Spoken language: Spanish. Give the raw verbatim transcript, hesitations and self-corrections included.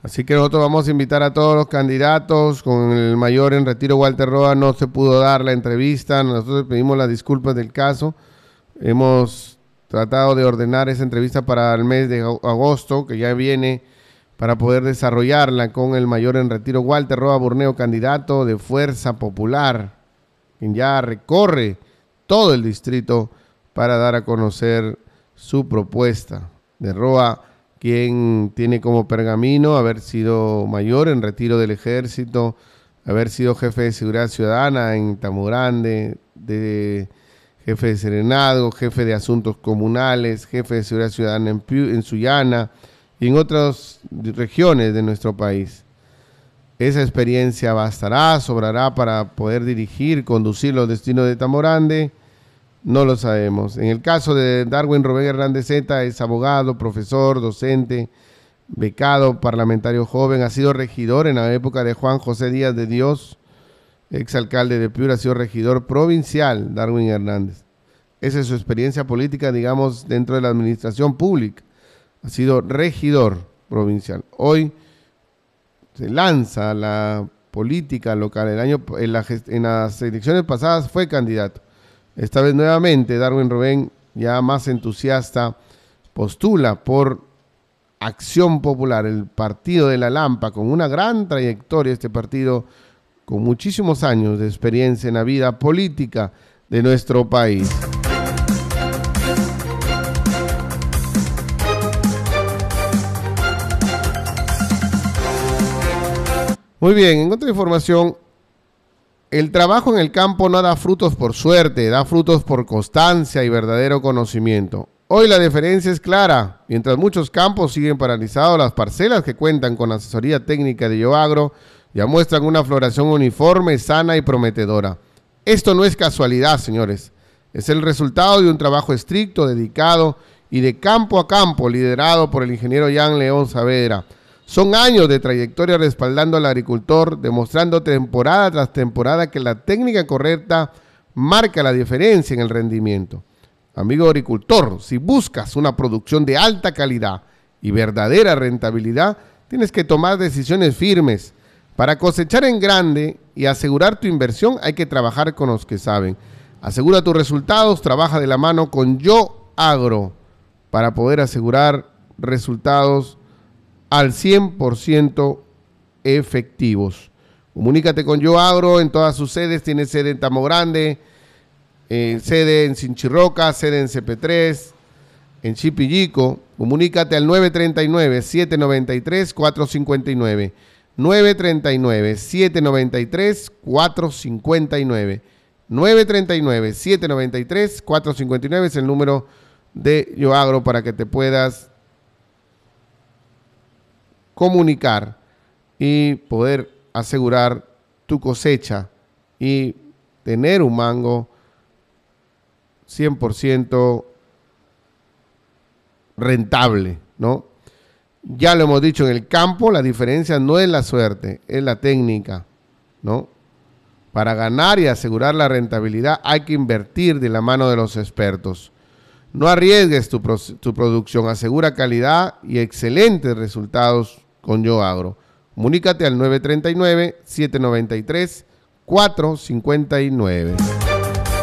Así que nosotros vamos a invitar a todos los candidatos. Con el mayor en retiro, Walter Roa, no se pudo dar la entrevista. Nosotros pedimos las disculpas del caso. Hemos tratado de ordenar esa entrevista para el mes de agosto, que ya viene, para poder desarrollarla con el mayor en retiro, Walter Roa Burneo, candidato de Fuerza Popular, quien ya recorre todo el distrito para dar a conocer su propuesta. De Roa, quien tiene como pergamino haber sido mayor en retiro del ejército, haber sido jefe de seguridad ciudadana en Tamogrande, de jefe de serenazgo, jefe de asuntos comunales, jefe de seguridad ciudadana en, Piu, en Sullana y en otras regiones de nuestro país. Esa experiencia bastará, sobrará para poder dirigir, conducir los destinos de Tamogrande. No lo sabemos. En el caso de Darwin Rubén Hernández Zeta, es abogado, profesor, docente, becado, parlamentario joven, ha sido regidor en la época de Juan José Díaz de Dios, exalcalde de Piura, ha sido regidor provincial, Darwin Hernández. Esa es su experiencia política, digamos, dentro de la administración pública. Ha sido regidor provincial. Hoy se lanza la política local. El año, en, la, en las elecciones pasadas fue candidato. Esta vez nuevamente Darwin Rubén, ya más entusiasta, postula por Acción Popular, el partido de la Lampa, con una gran trayectoria, este partido con muchísimos años de experiencia en la vida política de nuestro país. Muy bien, en otra información, el trabajo en el campo no da frutos por suerte, da frutos por constancia y verdadero conocimiento. Hoy la diferencia es clara. Mientras muchos campos siguen paralizados, las parcelas que cuentan con asesoría técnica de YoAgro ya muestran una floración uniforme, sana y prometedora. Esto no es casualidad, señores. Es el resultado de un trabajo estricto, dedicado y de campo a campo, liderado por el ingeniero Jan León Saavedra. Son años de trayectoria respaldando al agricultor, demostrando temporada tras temporada que la técnica correcta marca la diferencia en el rendimiento. Amigo agricultor, si buscas una producción de alta calidad y verdadera rentabilidad, tienes que tomar decisiones firmes. Para cosechar en grande y asegurar tu inversión hay que trabajar con los que saben. Asegura tus resultados, trabaja de la mano con YoAgro para poder asegurar resultados al cien por ciento efectivos. Comunícate con YoAgro en todas sus sedes. Tiene sede en Tamogrande, eh, sede en Sinchirroca, sede en C P tres, en Chipillico. Comunícate al nueve tres nueve, siete nueve tres, cuatro cinco nueve. nueve tres nueve, siete nueve tres, cuatro cinco nueve. nueve tres nueve, siete nueve tres, cuatro cinco nueve es el número de YoAgro para que te puedas comunicar y poder asegurar tu cosecha y tener un mango cien por ciento rentable, ¿no? Ya lo hemos dicho, en el campo la diferencia no es la suerte, es la técnica, ¿no? Para ganar y asegurar la rentabilidad hay que invertir de la mano de los expertos. No arriesgues tu, tu producción, asegura calidad y excelentes resultados con YoAgro. Comunícate al nueve tres nueve, siete nueve tres, cuatro cinco nueve.